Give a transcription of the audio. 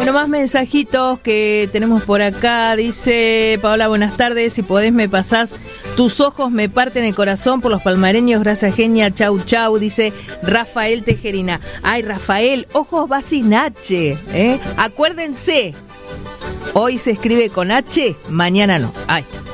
Bueno, más mensajitos que tenemos por acá. Dice Paola, buenas tardes. Si podés me pasás, tus ojos me parten el corazón por los palmareños. Gracias, genia. Chau, chau. Dice Rafael Tejerina. Ay, Rafael, ojos va sin H. Acuérdense, hoy se escribe con H, mañana no. Ahí está.